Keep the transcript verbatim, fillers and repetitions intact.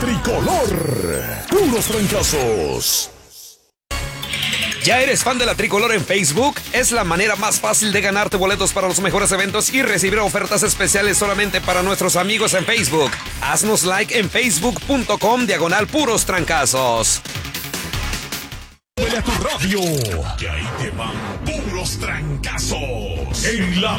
Tricolor. Puros trancazos. ¿Ya eres fan de la Tricolor en Facebook? Es la manera más fácil de ganarte boletos para los mejores eventos y recibir ofertas especiales solamente para nuestros amigos en Facebook. Haznos like en facebook.com diagonal puros trancazos. Huele a tu radio, que ahí te van puros trancazos en la